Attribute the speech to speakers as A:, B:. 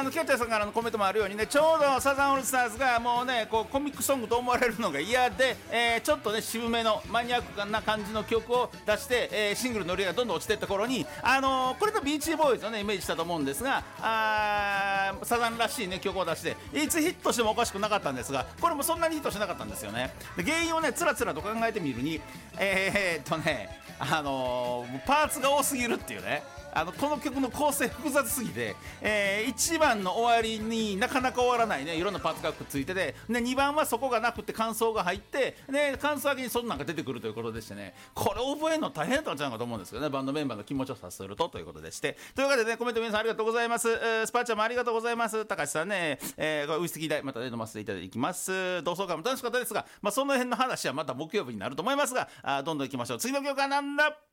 A: キャッチャーさんからのコメントもあるようにね、ちょうどサザンオールスターズがもうねこうコミックソングと思われるのが嫌で、ちょっとね渋めのマニアックな感じの曲を出して、シングルの売り上げがどんどん落ちていった頃に、これとビーチボーイズをねイメージしたと思うんですが、サザンらしいね曲を出していつヒットしてもおかしくなかったんですが、これもそんなにヒットしなかったんですよね。で原因をねつらつらと考えてみるにパーツが多すぎるっていうね、この曲の構成複雑すぎて、1番の終わりになかなか終わらないねいろんなパーツがくっついてて、で2番はそこがなくて感想が入って、で感想明けにそんなんが出てくるということでしてね、これ覚えるの大変だったんじゃないかと思うんですけどね、バンドメンバーの気持ちを察するとということでして、というわけでねコメント皆さんありがとうございます。スパーチャーもありがとうございます。高橋さんね、ウイスキー代また飲ませていただきます。同窓会も楽しかったですが、その辺の話はまた木曜日になると思いますが、どんどん行きましょう。次の曲はなんだ。